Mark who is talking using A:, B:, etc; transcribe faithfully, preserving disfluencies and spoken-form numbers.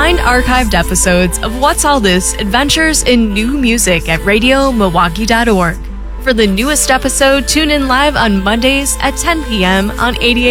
A: Find archived episodes of What's All This Adventures in New Music at radio milwaukee dot org. For the newest episode, tune in live on Mondays at ten p.m. on eighty-eight